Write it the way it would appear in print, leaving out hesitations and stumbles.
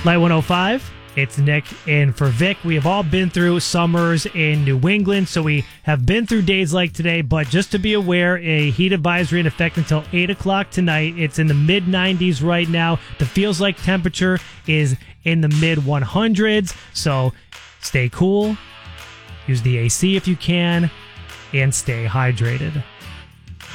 Light 105, it's Nick in for Vic. We have all been through summers in New England, so we have been through days like today, but just to be aware, a heat advisory in effect until 8 o'clock tonight. It's in the mid-90s right now. The feels like temperature is in the mid-100s, so stay cool, use the AC if you can, and stay hydrated.